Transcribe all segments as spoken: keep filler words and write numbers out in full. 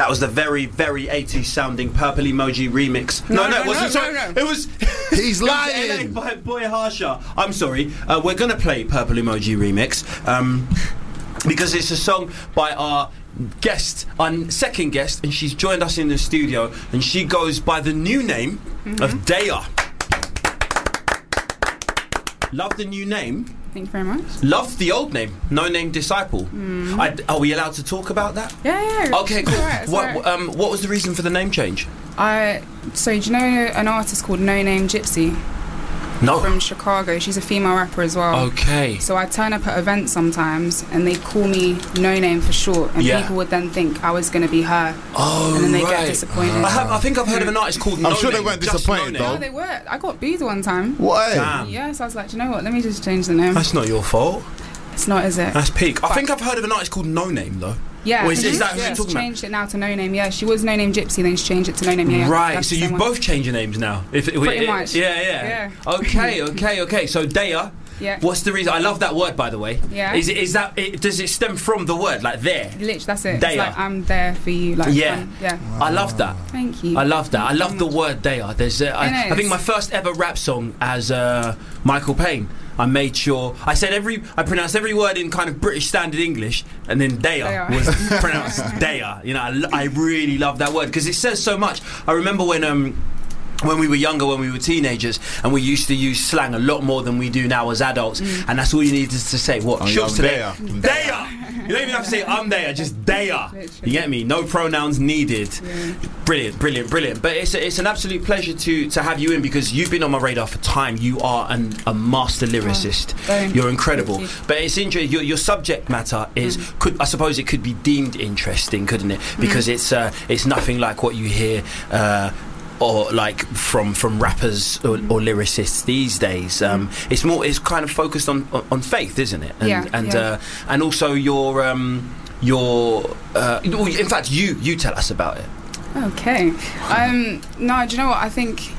That was the very, very eighties sounding Purple Emoji remix. No, No, no, no, it wasn't. no, sorry, no, no. it was. He's it was lying. L A by Boy Harsha. I'm sorry. Uh, we're gonna play Purple Emoji remix um, because it's a song by our guest, our second guest, and she's joined us in the studio, and she goes by the new name mm-hmm. of Daya. Love the new name. Thank you very much. Love the old name, No Name Disciple. Mm. I, are we allowed to talk about that? Yeah, yeah. Okay, cool. It's all right, it's what, all right. um, what was the reason for the name change? I so do you know an artist called No Name Gypsy? No. From Chicago. She's a female rapper as well. Okay. So I turn up at events sometimes and they call me No Name for short, and yeah. people would then think I was going to be her. Oh, and then they right. get disappointed. I, have, I think I've heard of an artist called No I'm sure Name, they weren't just disappointed No though. No, they were. I got booed one time. What? Damn. Yeah, so I was like, do you know what? Let me just change the name. That's not your fault. It's not, is it? That's peak. I But think I've heard of an artist called No Name though. Yeah. Or is, is that who yeah. you're talking She's about? changed it now to No Name. Yeah, she was No Name Gypsy, then she changed it to No Name. Yeah, Right, that's so the you've same one. both changed your names now. If it, Pretty it, much. Yeah, yeah. Yeah. Okay, okay, okay. So Daya. Yeah. What's the reason? I love that word, by the way. Yeah. Is it? Is that? It, does it stem from the word like there? Literally, that's it. Daya. It's like I'm there for you. Like Yeah. um, yeah. Wow. I love that. Thank you. I love that. I love Thank the you so word Daya. There's. Uh, I, It I think is. my first ever rap song as uh, Michael Payne. I made sure I said every. I pronounced every word in kind of British Standard English, and then Daya Daya. was pronounced Daya. You know, I, lo- I really love that word because it says so much. I remember when um. when we were younger, when we were teenagers, and we used to use slang a lot more than we do now as adults, mm. and that's all you needed to say. What? Oh, Shows yeah, today? I'm Daya! You don't even have to say I'm there, just Daya. You get me? No pronouns needed. Yeah. Brilliant, brilliant, brilliant. But it's a, it's an absolute pleasure to to have you in because you've been on my radar for time. You are an, a master lyricist. Oh, You're incredible. you. But it's interesting. Your, your subject matter is, mm. could I suppose it could be deemed interesting, couldn't it? Because mm. it's uh, it's nothing like what you hear. Uh, or like from from rappers or, or lyricists these days. Um, mm. It's more. It's kind of focused on on, on faith, isn't it? And yeah, and yeah. Uh, and also your um, your. Uh, in fact, you you tell us about it. Okay. Um, no, do you know what? I think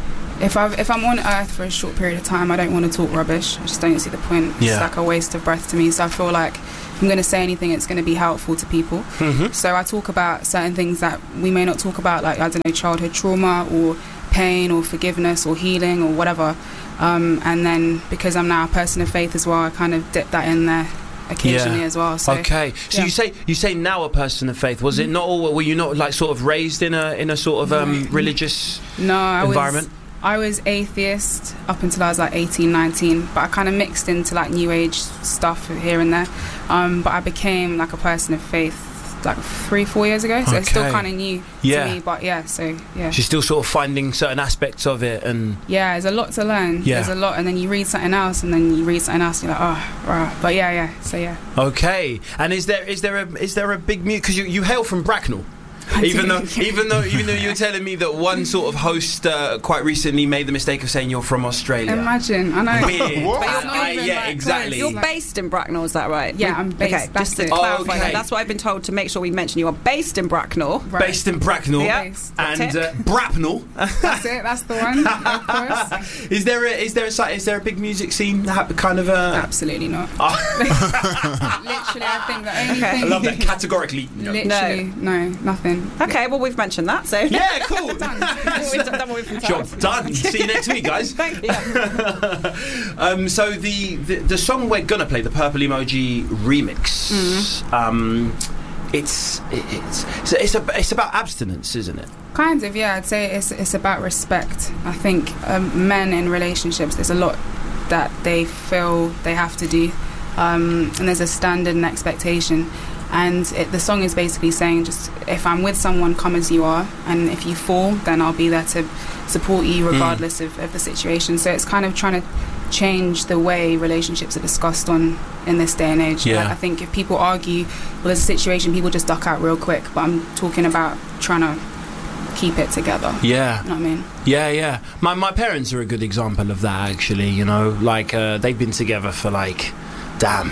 if I if I'm on Earth for a short period of time, I don't want to talk rubbish. I just don't see the point. It's Yeah. like a waste of breath to me. So I feel like if I'm going to say anything, it's going to be helpful to people. Mm-hmm. So I talk about certain things that we may not talk about, like, I don't know, childhood trauma or pain or forgiveness or healing or whatever. Um, and then because I'm now a person of faith as well, I kind of dip that in there occasionally Yeah. as well. So, Okay, so yeah. you say you say now a person of faith. Was it not all? Were you not like sort of raised in a in a sort of um, No. religious no, I environment? was I was atheist up until I was like eighteen, nineteen, but I kind of mixed into like new age stuff here and there. Um, but I became like a person of faith like three, four years ago, so it's still Okay. kind of new Yeah. to me. But yeah, so yeah, She's still sort of finding certain aspects of it, and yeah, there's a lot to learn. Yeah. There's a lot, and then you read something else, and then you read something else, and you're like, oh, right. But yeah, yeah. So yeah. okay. And is there is there a is there a big mute? Because you you hail from Bracknell. I Even do. though, even though, even though you were telling me that one sort of host uh, quite recently made the mistake of saying you're from Australia. Imagine, I know. Weird. What? But you're I- not I- even, yeah, like, exactly. close. You're based in Bracknell, is that right? Yeah, I'm based- Okay, that's just to it. clarify Okay. that. That's what I've been told to make sure we mention you are based in Bracknell. Right. Based in Bracknell Yeah. and Tick. uh, Bracknell. That's it. That's the one. Of course. Is there a is there a si- is there a big music scene that ha- kind of uh, Absolutely not. Oh. Literally, I think the only Okay. thing. I love that categorically. No. Literally, no, nothing. Okay, well, we've mentioned that, so... Yeah, cool. We've done what we've been told. Job done. See you next week, guys. Thank you. um, so the, the the song we're gonna play, the Purple Emoji remix. Mm-hmm. Um, it's it's it's it's, a, it's about abstinence, isn't it? Kind of, yeah. I'd say it's it's about respect. I think um, men in relationships, there's a lot that they feel they have to do, um, and there's a standard and expectation. And it, the song is basically saying, just if I'm with someone, come as you are, and if you fall, then I'll be there to support you regardless mm. of, of the situation. So it's kind of trying to change the way relationships are discussed on in this day and age. Yeah. Like, I think if people argue, well, there's a situation, people just duck out real quick. But I'm talking about trying to keep it together. Yeah. You know what I mean? Yeah, yeah. My my parents are a good example of that, actually. You know, like uh, they've been together for like, damn.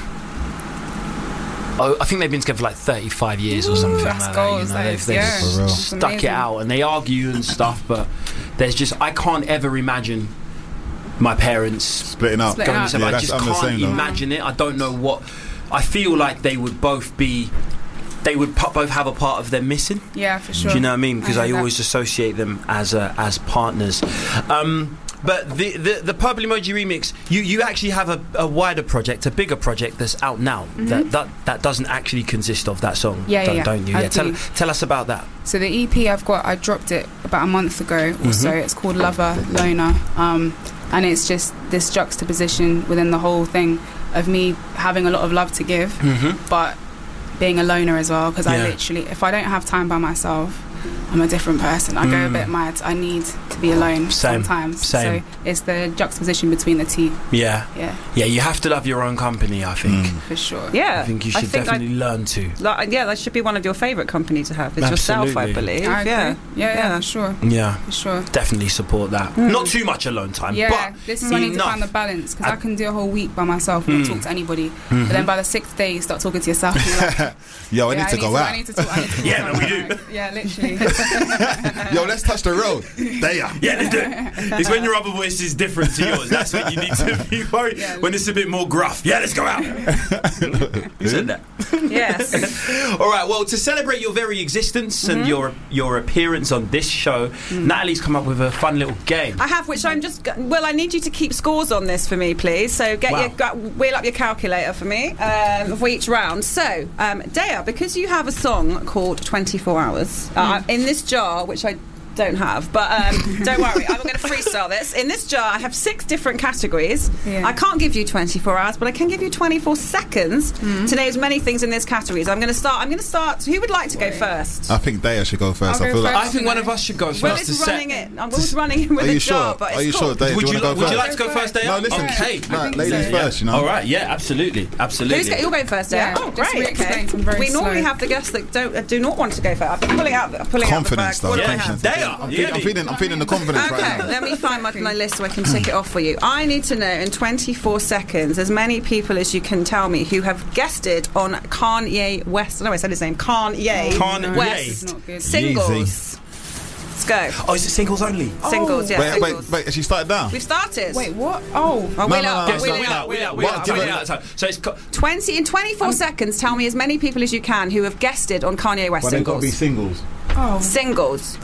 Oh, I think they've been together for like thirty-five years or something that's like goals, that. You know, that they've, is- they've yeah. For real. stuck it Amazing. out, and they argue and stuff. But there's just I can't ever imagine my parents Splitting up. Split going up. to separate. Yeah, I that's- just I'm the can't same, though. imagine it. I don't know what. I feel like they would both be they would po- both have a part of them missing. Yeah, for sure. Do you know what I mean? Because I I, hear that. always associate them as uh, as partners. Um, but the, the the Purple Emoji remix, you, you actually have a, a wider project, a bigger project that's out now. Mm-hmm. That, that that doesn't actually consist of that song. Yeah, don't, yeah, don't you? I Yeah, tell do. tell us about that. So the E P I've got, I dropped it about a month ago or so. Mm-hmm. It's called Lover, Loner. Um, and it's just this juxtaposition within the whole thing of me having a lot of love to give, Mm-hmm. but being a loner as well. Because Yeah. I literally, if I don't have time by myself, I'm a different person. I go a Mm. bit mad. I need to be alone Same, sometimes. same. So it's the juxtaposition between the two. Yeah, Yeah, yeah. You have to love your own company. I think. Mm. for sure. Yeah, I think you should think definitely I- learn to. Like, yeah, that should be one of your favourite companies to have. It's yourself, I Absolutely. believe. I agree. Yeah. Yeah, yeah, Yeah. for sure. Yeah, For sure. definitely support that. Not too much alone time, Yeah, but this is when I need to enough. find the balance because I, I- can do a whole week by myself and Mm. not talk to anybody. Mm-hmm. But then by the sixth day, you start talking to yourself. And you're like, Yo, I yeah, need to go I out. need to talk. I need to talk Yeah, to no, we myself. do. Yeah, literally. Yo, let's touch the road. There ya. Yeah, let's do it. It's when your other voice is different to yours. That's when you need to be worried. Yeah. When it's a bit more gruff. Yeah, let's go out. You said that. Yes. All right. Well, to celebrate your very existence Mm-hmm. and your your appearance on this show, Mm. Natalie's come up with a fun little game. I have, which I'm just. g- Well, I need you to keep scores on this for me, please. So get Wow. your go, wheel up your calculator for me um, for each round. So, um, Dea, because you have a song called twenty-four hours uh, in this jar, which I don't have, but um, don't worry, I'm going to freestyle this. In this jar, I have six different categories. Yeah. I can't give you twenty-four hours, but I can give you twenty-four seconds to know as many things in this categories. I'm going to start. I'm going to start. Who would like to go first? I think Daya should go first. I'll I go feel like. first. I think one of us should go first Well, to it's set. running it. I was running it with Are a you jar, sure? but it's Are you cool. sure, Daya? Would Do you, you want to li- go would you first? like to go first, Dale? No, listen. Okay. No, I think ladies so. first, you know. All right. Yeah. Absolutely. Absolutely. Who's go- you're going first, Yeah, yeah? Oh, just great. re-explain, Okay. I'm very We normally slow. have the guests that don't uh, do not want to go first. I've been pulling out, the- pulling Confidence, out the though. bag. What do I Yeah. have? Dale. I'm, Yeah, feeling, I'm me. feeling. I'm feeling the confidence right Okay, now. let me find my, my list so I can tick it off for you. I need to know in twenty-four seconds as many people as you can tell me who have guested on Kanye West. No, I said his name. Kanye Kanye. West. Not good. Singles. Let's go. Oh, is it singles only? Singles, yeah. Wait, wait, singles. wait. She started down. We've started. Wait, what? Oh, Oh, No, wheel no, up, no, Yes, no, no, wheel wheel up, out, wheel wheel out, up, wheel What? out, Give wheel it- out time. So it's co- twenty in twenty-four seconds. Tell me as many people as you can who have guested on Kanye West But they've got to be singles. singles. oh. Singles.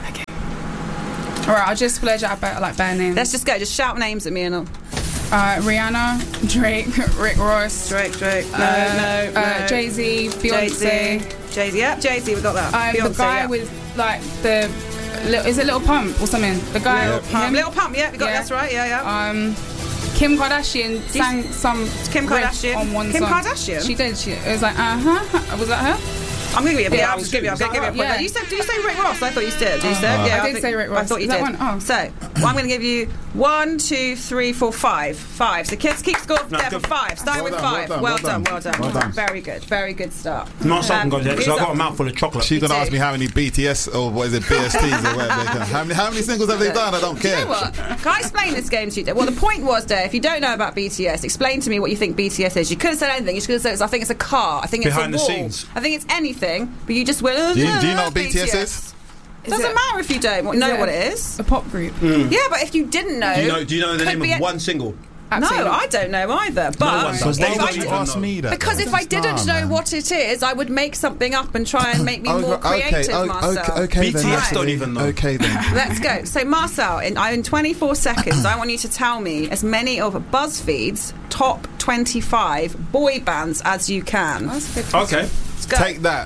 All right, I'll just splurge out about like bare names. Let's just go. Just shout names at me and I'll. uh, Rihanna, Drake, Rick Ross, Drake, Drake. No, uh, no, uh, no. Jay Z, Beyonce. Jay-Z. Jay-Z. Yeah, Jay-Z. We got that. Um, Beyonce, the guy yeah. with like the little, is it Little Pump or something? The guy, Little Pump. him. Little Pump. Yeah, we got Yeah. that's right. Yeah, yeah. Um, Kim Kardashian sang some Kim riff Kardashian? on one Kim song. Kardashian? She did. She it was like uh huh. Was that her? I'm gonna give you a Yeah, I'll just give you. I'm gonna give you a point. yeah. You said, did you say Rick Ross? I thought you did. Did you Oh. say? I Yeah, did think- say Rick I Ross. thought you Is that did. one? Oh. So, well, I'm gonna give you one, two, three, four, five, five. So kids keep score No, there for good. five. Start Well with done, five. well Well done, done. Well done. well done. Very good. Very good start. My second Um, goes there, who's so I got up? a mouthful of chocolate. She's gonna Me ask too. me how many B T S or what is it, B S Ts or whatever. They can. How many, how many singles have they done? I don't Do you care. know what? Can I explain this game to you? Well, the point was, Dave, if you don't know about B T S, explain to me what you think B T S is. You could have said anything. You could have said, I think it's a car. I think it's Behind a the wall. scenes. I think it's anything. But you just went, oh, Do you, no, do you know that's what B T S is? Is Doesn't it- matter if you don't is know it what a- it is. A pop group. Yeah, but if you didn't know, Do you know? Do you know the could name be of a- one single? Absolutely No, not. I don't know either. But one So does. why If would I you did- ask me that? because though? if I didn't Nah, know man. what it is, I would make something up and try and make me more Okay, creative okay, myself. okay, okay B T then. S okay. don't even know. Okay then. Let's go. So, Marcel, in, in twenty-four seconds, I want you to tell me as many of BuzzFeed's top twenty-five boy bands as you can. That's good. Okay. Let's go. Take that.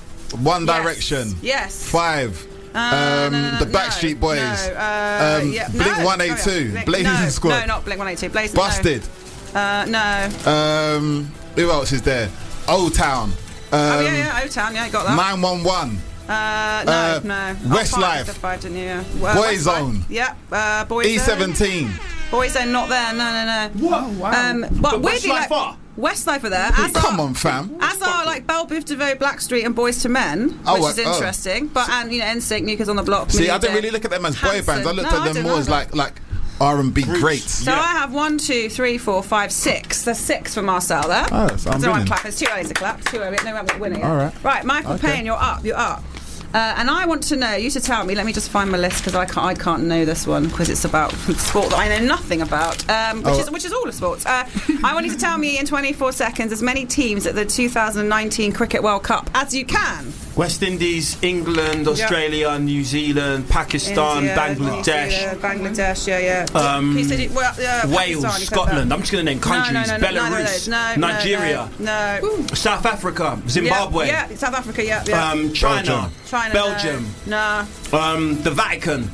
One Yes. Direction. Yes. Five. Uh, um, no, no, no, the no, Backstreet Boys. No, uh, um, yeah, Blink no, one eighty-two. carry on. Blazing no, Squad. No, not Blink one eighty-two. Blazing. Busted. No. Uh, no. Um, who else is there? Old Town. Um, oh yeah, yeah. O-Town. Yeah, you got that. nine one one. Uh, no, Uh, no. Westlife. Oh, five, you said five, didn't you? Yeah. Well, Boyzone. Westlife. Yeah. Uh, Boyzone. E seventeen. Boyzone not there. No, no, no. What? Oh, wow. Um, but But weirdly, Westlife like, are? Westlife are there. As Come are, on, fam. As are like Belle Biv DeVoe, Blackstreet, and Boys to Men, Oh, which is uh, oh. interesting. But and you know, N Sync, New Kids on the Block. See, Mini I didn't Day, really look at them as boy Hanson. bands. I looked No, at I them didn't more as either. like like R and B greats. So Yeah. I have one, two, three, four, five, six. There's six for Marcel there. Oh, so I'm so I'm winning. clapping. It's too early to clap. It's too early. No, we're winning. All right. Right, Michael Okay. Payne, you're up. You're up. Uh, and I want to know, you to tell me, let me just find my list because I can't, I can't know this one because it's about sport that I know nothing about, um, which, Oh. is, which is all of sports. Uh, I want you to tell me in twenty-four seconds as many teams at the two thousand nineteen Cricket World Cup as you can. West Indies, England, Australia, New Zealand, Pakistan, India, Bangladesh, New Zealand, Bangladesh, yeah, yeah. Um, He said it- well, uh, Wales, Pakistan, he said Scotland. that. I'm just going to name No, countries. no, no, no, Belarus, none of those. No, no, Nigeria, no, no. South Africa, Zimbabwe, Yeah, yeah, South Africa, yeah, yeah. um, China, Belgium. China, Belgium, no, um, the Vatican.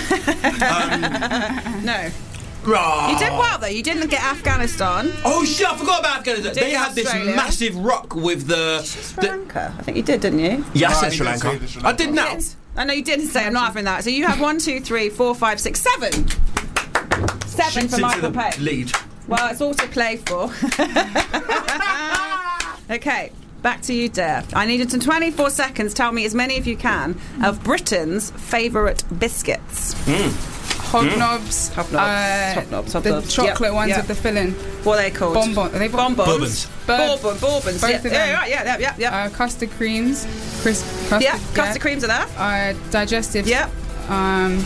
um, no. rah. You did well though. You didn't get Afghanistan. Oh shit! I forgot about Afghanistan. Did They you had this Australia? massive rock with the. Sri the Lanka. I think you did, didn't you? yeah, I No, said he Sri didn't Lanka. say Sri I Lanka. did now. I know you didn't say. I'm not having that. So you have one, two, three, four, five, six, seven. Seven Shoots for into Michael the Payne. lead. Well, it's all to play for. Okay, back to you, Dare. I need you to twenty-four seconds. Tell me as many as you can of Britain's favourite biscuits. Hobnobs. Hobnobs, uh, hobnobs, The hobnobs. chocolate Yep, ones yep. with the filling. What are they called? Bonbon. Are they bon- Bonbons. Bourbons. Bourbon. Bourbons. Both yeah. of them. Yeah, right, yeah, yeah, yeah, yeah. Uh, custard creams. Crisp. Custard, yeah, custard creams are there. Uh, digestives. Yeah. Um.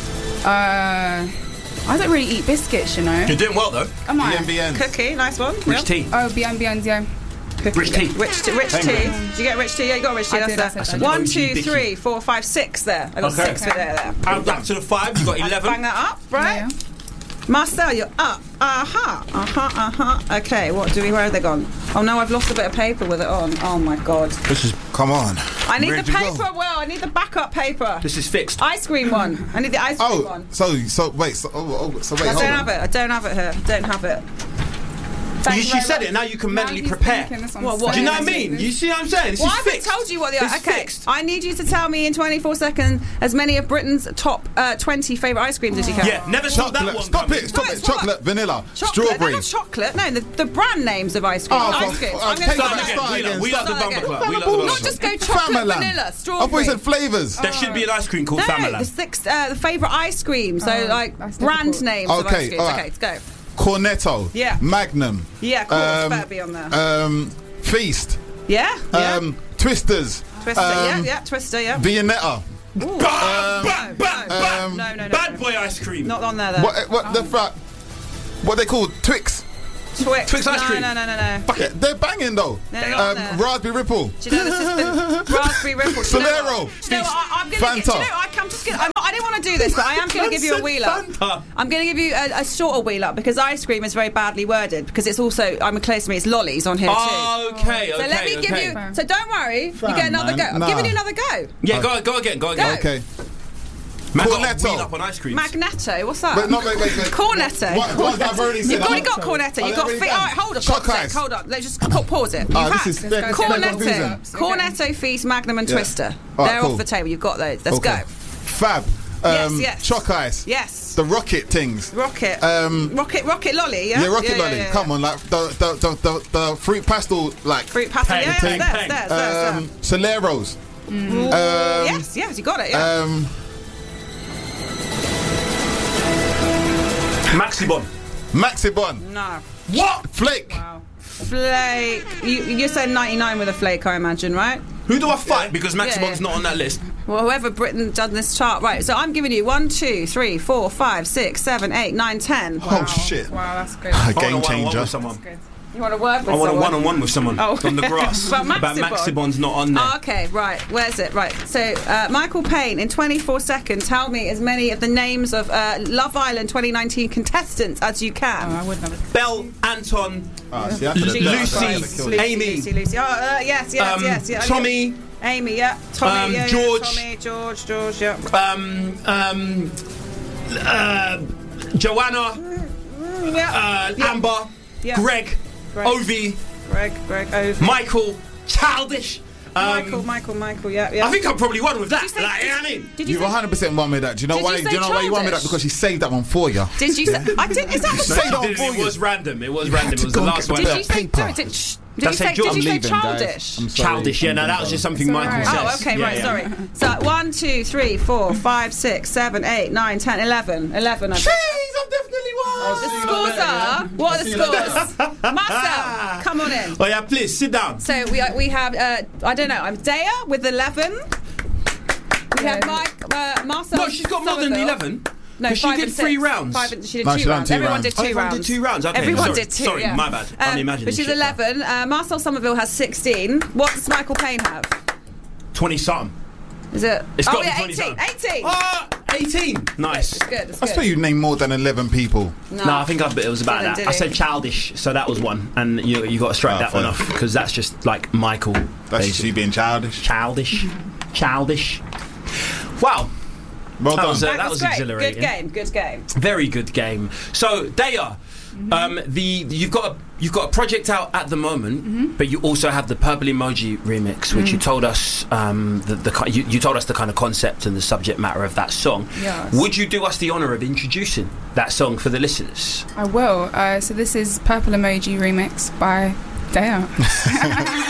Uh. I don't really eat biscuits, you know. You're doing well though. Am I? B N B N. Cookie, nice one. Rich Yep. tea. Oh, B and B's, yeah. Rich tea. Rich tea. Rich tea. Did you get rich tea? Yeah, you got rich tea. I That's did, there. I said That's that. One, O G two, Bicky. three, four, five, six there. I got Okay. six for there. there. Add that to the five. You got eleven. Bang that up, right? Yeah. Marcel, you're up. Uh-huh. Uh-huh, uh-huh. Okay, what do we, where have they gone? Oh no, I've lost a bit of paper with it on. Oh my god. This is. Come on. I need Ready the to go. paper, Will. I need the backup paper. This is fixed. Ice cream one. I need the ice cream Oh, one. so so wait. So, oh, oh, so wait. I hold don't on. have it. I don't have it here. I don't have it. You, Thank she very said much. it, and now you can Now mentally he's prepare. thinking this on What- what- Do you know set. what I mean? You see what I'm saying? This Well, I is haven't fixed. told you what they are. It's Okay, fixed. I need you to tell me in twenty-four seconds as many of Britain's top uh, twenty favourite ice creams as you can. Yeah, never saw that Chocolate. one. Stop coming. it. Stop No, it. it's what? Chocolate, vanilla, Chocolate, strawberry. no, not chocolate. No, the, the brand names of ice cream. Oh, ice fuck, creams. fuck, I'm take gonna that start back. again. Start We again. love, we love the Start bumper again. club. We love the bumper Not club. just go chocolate, Famalam. vanilla, I strawberry. thought you said flavours. There should be an ice cream called No, Famalam. the six, uh, the favourite ice cream. So, Oh, like, that's brand difficult. names of Okay, ice creams. all right. Okay, let's go. Cornetto. Yeah. Magnum. Yeah, of course, Um, better be on there. Um, Feast. yeah, yeah. Um, Twisters. Twister, yeah, um, yeah, Twister, yeah. Viennetta. Ooh. Bad, no, bad, bad, no, bad. um, no, no, no, Bad no. boy ice cream. Not on there, though. What? What the fuck? What they called Twix? Twix. Twix ice no, cream. No, no, no, no. Fuck it, they're banging though. No, they're not um, there. Raspberry Ripple. Do you know this is the raspberry ripple? Do you know Solero. what? Do you know what? I, I'm gonna Fanta. Get, do you know, I, I'm just gonna. I'm, I didn't want to do this, but I am going to give you a wheel up. Fanta. I'm going to give you a, a shorter wheel up because ice cream is very badly worded because it's also. I'm close to me. It's lollies on here too. Oh, okay, okay. So let me give okay. you. So don't worry, you Fam, get another man. go. I'm Nah. giving you another go. Yeah, go, go again, go again. Go. Okay. Man, got a Cornetto. wheel up on ice creams. Magneto, what's that? Wait, no, wait, wait, wait. Cornetto. What, what I've already said. You've already I'm got sorry. Cornetto. I've You've got. already Fi- done. all right, hold on. Shock hold on, ice. Hold on. Let's just pa- pause it. Ah, You've this had is Let's go to Cornetto, confusing. Cornetto, Feast, Magnum, and Yeah. Twister. All right, They're cool. off the table. You've got those. Let's Okay. go. Fab. Yes, Um, yes. Choc ice. Yes. The rocket things. Rocket. Um, rocket. Rocket lolly. Yeah. Yeah, rocket yeah, lolly. yeah, yeah. Come on, like the the, the the the fruit pastel, like Fruit pastel. Peng, Yeah, yeah, peng, there, peng. there, there, um, Soleros. there. Um, Yes, yes, you got it. Yeah. Um, Maxibon. Maxibon. no. What? Flake. Wow. Flake. You, you said ninety-nine with a flake, I imagine, right? Who do I fight? Because Yeah, Maxibon's yeah. not on that list. Well, whoever Britain done this chart, right? So I'm giving you one, two, three, four, five, six, seven, eight, nine, ten. Oh shit. Wow, that's good. A I game want a one-on-one changer. with someone. Good. You want to work with I want a someone? one-on-one with someone Oh. on the grass. About About Maxibon. Maxibon's not on there. Oh, okay, right. Where's it? Right. So, uh, Michael Payne, in twenty-four seconds, tell me as many of the names of uh, Love Island twenty nineteen contestants as you Oh, can. I wouldn't have. Belle, Anton, Ah, see, I could've Lucy, done it. I Lucy, could've killed it. Amy. Lucy, Lucy. Oh, uh, yes, yes, um, yes, yes. Tommy, Amy, yeah. Tommy, um, yeah, yeah. George. Tommy, George, George, yeah. um, um, uh, Joanna, yeah. uh, Yeah. Amber, Yeah. Greg, Greg. Ovi, Greg, Greg, over. Michael, Childish. Um, Michael, Michael, Michael, yeah, yeah. I think I probably won with that. Did you say- Like, you know what I mean? Did you You've say, one hundred percent won me that. Do you know Did why? you Do say you know why you won me that? childish? Because she saved that one for you. Did you say? I did. Is that Say what? that It, one did- for it you. was random. It was You had random. to It was the go and last get one. the Did you say? paper. Sorry, did, sh- did That's you say? a joke. Did I'm you say leaving, guys. childish? I'm sorry. Childish, yeah, no, that was just something Michael said. Oh, okay, Yeah, right, yeah. sorry. So one, two, three, four, five, six, seven, eight, nine, ten, eleven, eleven. I Jeez, think. I've definitely won. The scores are. What are the scores? Marcel, come on in. Oh yeah, please sit down. So we we have uh, I don't know. I'm Dea with eleven. We have Mike, uh, Marcel. No, she's got more than Somerville. eleven. No, 'Cause she five did and three six. rounds. Five and, she did No, two she done rounds. two Everyone rounds. did Oh, two everyone rounds. did two rounds. Okay, Everyone sorry. did two. Sorry, yeah. my bad. I'm Um, imagining Which is shit. eleven. Uh, Marcel Somerville has sixteen. What does Michael Payne have? twenty something. Is it? It's oh got to be yeah, twenty eighteen. something. eighteen. Ah, eighteen. Nice. It's good. It's I good. suppose you named more than eleven people. No, I think I, it was about Didn't, that. did I he? said childish, so that was one, and you you got to strike Oh, that one fair. off because that's just like Michael. That's basically. you being childish. Childish, childish. Wow, Well that done. was, uh, That that was was great. exhilarating. Good game. Good game. Very good game. So Daya, um, the you've got a, you've got a project out at the moment, but you also have the Purple Emoji remix, which you told us um, the, the ki- you, you told us the kind of concept and the subject matter of that song. Yes. Would you do us the honour of introducing that song for the listeners? I will. Uh, so this is Purple Emoji remix by Daya.